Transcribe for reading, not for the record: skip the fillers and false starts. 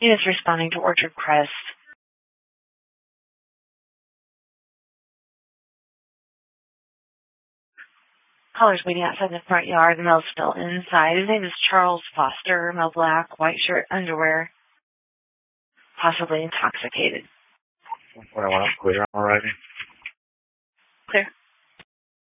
He is responding to Orchard Crest. Caller's waiting outside the front yard. The male's still inside. His name is Charles Foster. Male black, white shirt, underwear. Possibly intoxicated. What I want to clear on arriving. Clear.